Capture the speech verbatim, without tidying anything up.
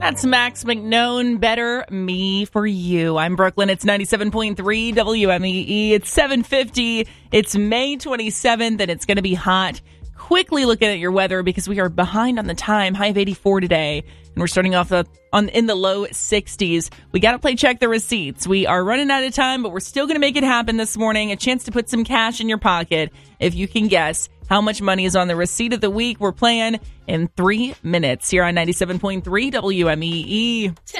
That's Max McKnone, Better Me for You. I'm Brooklyn. It's ninety-seven point three W M E E. It's seven fifty. It's May twenty-seventh, and it's going to be hot. Quickly looking at your weather because we are behind on the time. High of eighty-four today, and we're starting off the, on in the low sixties. We got to play Check the Receipts. We are running out of time, but we're still going to make it happen this morning. A chance to put some cash in your pocket if you can guess how much money is on the receipt of the week. We're playing in three minutes here on ninety-seven point three W M E E.